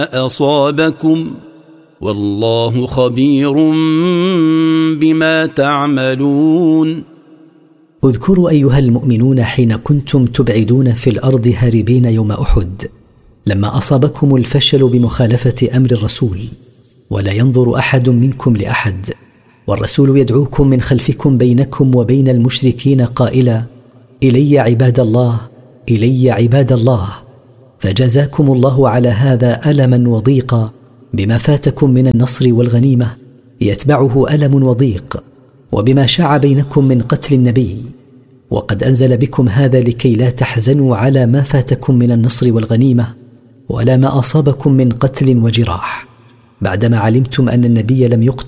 أصابكم والله خبير بما تعملون. اذكروا أيها المؤمنون حين كنتم تبعدون في الأرض هاربين يوم أحد، لما أصابكم الفشل بمخالفة أمر الرسول، ولا ينظر أحد منكم لأحد، والرسول يدعوكم من خلفكم بينكم وبين المشركين قائلا: إلي عباد الله، إلي عباد الله. فجزاكم الله على هذا ألما وضيقا بما فاتكم من النصر والغنيمة، يتبعه ألم وضيق، وبما شاع بينكم من قتل النبي. وقد أنزل بكم هذا لكي لا تحزنوا على ما فاتكم من النصر والغنيمة، ولا ما أصابكم من قتل وجراح، بعدما علمتم أن النبي لم يقتل